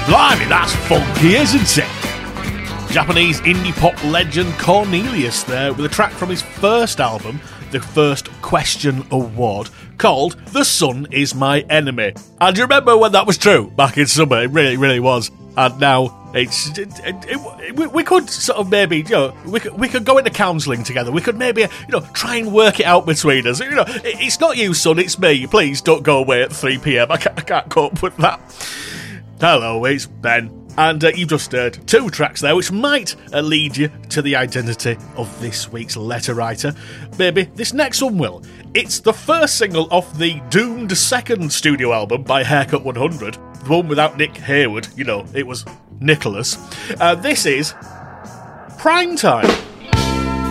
Blimey, that's funky, isn't it? Japanese indie pop legend Cornelius there with a track from his first album, the First Question Award, called The Sun Is My Enemy. And you remember when that was true back in summer? It really, really was. And now we could sort of maybe, you know, we could go into counselling together. We could maybe, you know, try and work it out between us. You know, it's not you, son, it's me. Please don't go away at 3 p.m. I can't cope with that. Hello, it's Ben. And you've just heard 2 tracks there, which might lead you to the identity of this week's letter writer. Maybe this next one will. It's the first single off the doomed second studio album by Haircut 100, the one without Nick Hayward. You know, it was Nicholas. This is Prime Time.